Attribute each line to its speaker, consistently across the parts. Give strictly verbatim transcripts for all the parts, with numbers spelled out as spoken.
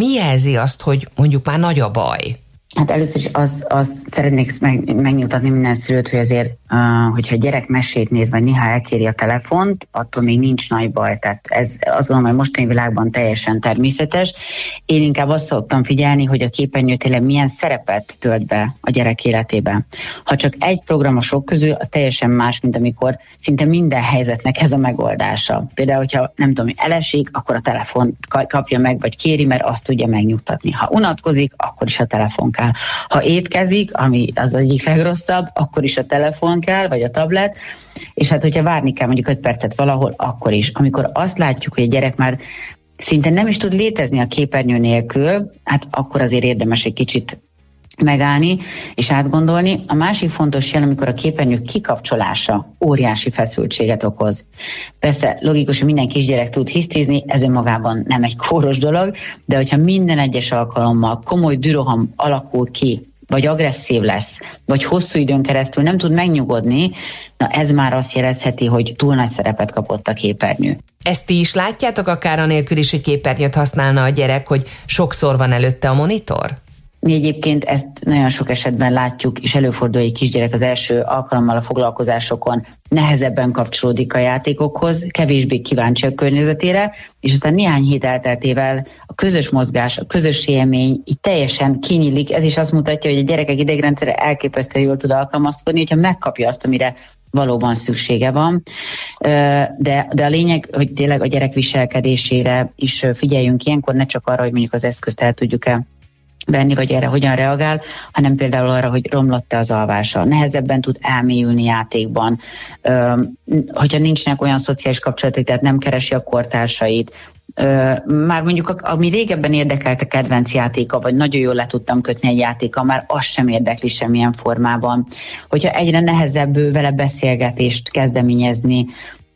Speaker 1: mi jelzi azt, hogy mondjuk már nagy a baj?
Speaker 2: Hát először is azt az szeretnék meg, megnyugtatni minden szülőt, hogy azért, uh, hogyha a gyerek mesét néz, vagy néha elkéri a telefont, attól még nincs nagy baj. Tehát ez azt gondolom, hogy mostani világban teljesen természetes. Én inkább azt szoktam figyelni, hogy a képernyő tényleg milyen szerepet tölt be a gyerek életébe. Ha csak egy program a sok közül, az teljesen más, mint amikor szinte minden helyzetnek ez a megoldása. Például, hogyha nem tudom, elesik, akkor a telefon kapja meg, vagy kéri, mert azt tudja megnyugtatni. Ha unatkozik, akkor is a telefon kell. Ha étkezik, ami az egyik legrosszabb, akkor is a telefon kell, vagy a tablet, és hát hogyha várni kell mondjuk öt percet valahol, akkor is. Amikor azt látjuk, hogy a gyerek már szinte nem is tud létezni a képernyő nélkül, hát akkor azért érdemes egy kicsit megállni és átgondolni. A másik fontos jel, amikor a képernyő kikapcsolása óriási feszültséget okoz. Persze logikus, hogy minden kisgyerek tud hisztizni, ez önmagában nem egy kóros dolog, de hogyha minden egyes alkalommal komoly düroham alakul ki, vagy agresszív lesz, vagy hosszú időn keresztül nem tud megnyugodni, na ez már azt jelezheti, hogy túl nagy szerepet kapott a képernyő.
Speaker 1: Ezt ti is látjátok akár anélkül is, hogy képernyőt használna a gyerek, hogy sokszor van előtte a monitor?
Speaker 2: Mi egyébként ezt nagyon sok esetben látjuk, és előfordul, hogy egy kisgyerek az első alkalommal a foglalkozásokon nehezebben kapcsolódik a játékokhoz, kevésbé kíváncsi a környezetére, és aztán néhány hét elteltével a közös mozgás, a közös élmény így teljesen kinyílik. Ez is azt mutatja, hogy a gyerekek idegrendszere elképesztően jól tud alkalmazkodni, hogyha megkapja azt, amire valóban szüksége van. De, de a lényeg, hogy tényleg a gyerek viselkedésére is figyeljünk ilyenkor, ne csak arra, hogy mondjuk az eszközt el tudjuk-e venni, vagy erre hogyan reagál, hanem például arra, hogy romlott-e az alvása, nehezebben tud elmélyülni játékban, Ö, hogyha nincsenek olyan szociális kapcsolatok, tehát nem keresi a kortársait, Ö, már mondjuk ami régebben érdekelt a kedvenc játéka, vagy nagyon jól le tudtam kötni egy játéka, már az sem érdekli semmilyen formában. Hogyha egyre nehezebb vele beszélgetést kezdeményezni,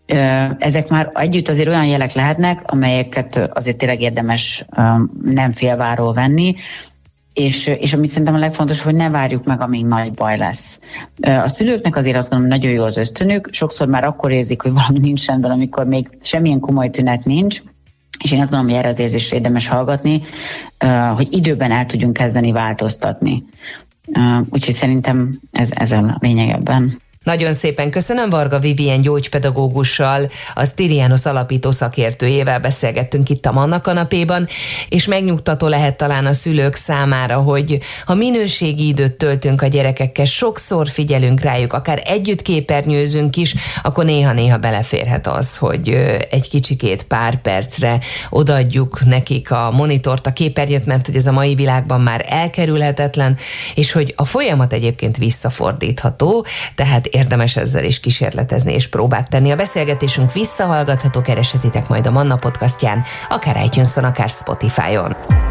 Speaker 2: ezek már együtt azért olyan jelek lehetnek, amelyeket azért tényleg érdemes nem félváról venni, és, és amit szerintem a legfontosabb, hogy ne várjuk meg, amíg nagy baj lesz. A szülőknek azért azt gondolom, nagyon jó az ösztönük, sokszor már akkor érzik, hogy valami nincs rendben, amikor még semmilyen komoly tünet nincs, és én azt gondolom, hogy erre az érzésre érdemes hallgatni, hogy időben el tudjunk kezdeni változtatni. Úgyhogy szerintem ez, ez a lényeg ebben.
Speaker 1: Nagyon szépen köszönöm, Varga Vivien gyógypedagógussal, a Stylianos alapító szakértőjével beszélgettünk itt a Manna kanapéban, és megnyugtató lehet talán a szülők számára, hogy ha minőségi időt töltünk a gyerekekkel, sokszor figyelünk rájuk, akár együtt képernyőzünk is, akkor néha-néha beleférhet az, hogy egy kicsikét pár percre odaadjuk nekik a monitort, a képernyőt, mert hogy ez a mai világban már elkerülhetetlen, és hogy a folyamat egyébként visszafordítható, tehát érdemes ezzel is kísérletezni és próbát tenni. A beszélgetésünk visszahallgatható, kereshetitek majd a Manna podcastján, akár iTunes-on, akár Spotify-on.